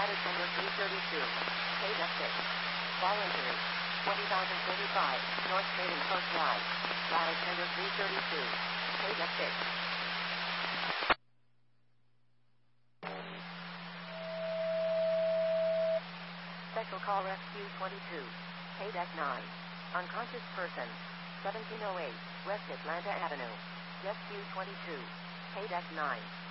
Ladder tender 332. Paydeck 6. Fall injury. 20,035. North Trading Post Drive. Ladder tender 332. Paydeck 6. Special Call Rescue 22. Paydeck 9. Unconscious person. 1708 West Atlanta Avenue. Rescue 22. Paydeck 9.